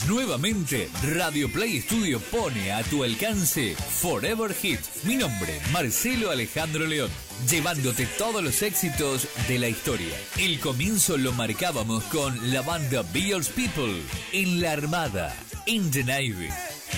Nuevamente, Radio Play Studio pone a tu alcance Forever Hits. Mi nombre, Marcelo Alejandro León, llevándote todos los éxitos de la historia. El comienzo lo marcábamos con la banda Beatles People, en la Armada, in the Navy.